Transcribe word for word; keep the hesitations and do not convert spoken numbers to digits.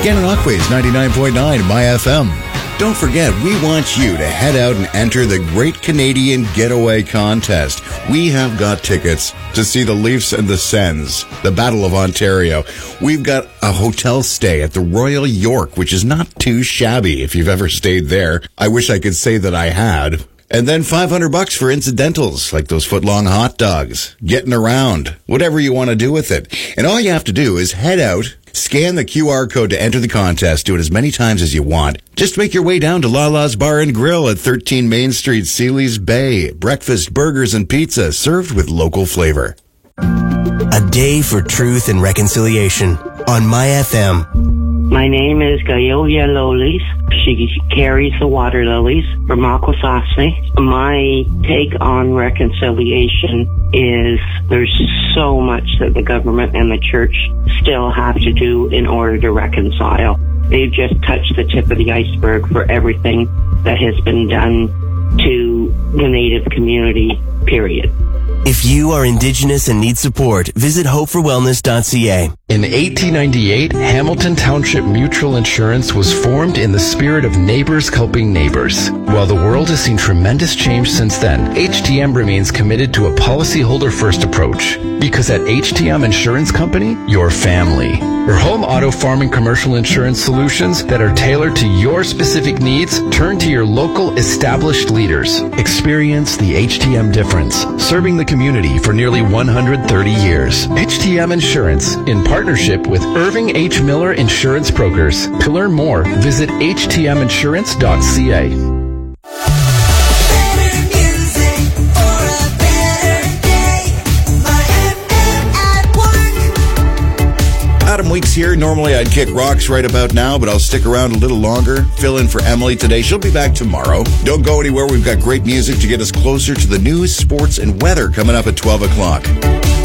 Gananoque's ninety-nine point nine My F M. Don't forget, we want you to head out and enter the Great Canadian Getaway Contest. We have got tickets to see the Leafs and the Sens, the Battle of Ontario. We've got a hotel stay at the Royal York, which is not too shabby if you've ever stayed there. I wish I could say that I had. And then five hundred bucks for incidentals, like those foot-long hot dogs, getting around, whatever you want to do with it. And all you have to do is head out, scan the Q R code to enter the contest, do it as many times as you want. Just make your way down to Lala's Bar and Grill at thirteen Main Street, Sealy's Bay. Breakfast, burgers, and pizza served with local flavor. A day for truth and reconciliation on My F M. My name is Gayolia Lolis. She carries the water lilies from Akwesasne. My take on reconciliation is there's so much that the government and the church still have to do in order to reconcile. They've just touched the tip of the iceberg for everything that has been done to the Native community, period. If you are Indigenous and need support, visit hope for wellness dot c a. In eighteen ninety-eight, Hamilton Township Mutual Insurance was formed in the spirit of neighbors helping neighbors. While the world has seen tremendous change since then, H T M remains committed to a policyholder-first approach. Because at H T M Insurance Company, your family. For home, auto, farm, and commercial insurance solutions that are tailored to your specific needs, turn to your local established leaders. Experience the H T M difference, serving the community for nearly one hundred thirty years. H T M Insurance, in partnership with Irving H. Miller Insurance Brokers. To learn more, visit h t m insurance dot c a. Adam Weeks here. Normally I'd kick rocks right about now, but I'll stick around a little longer. Fill in for Emily today. She'll be back tomorrow. Don't go anywhere. We've got great music to get us closer to the news, sports, and weather coming up at twelve o'clock.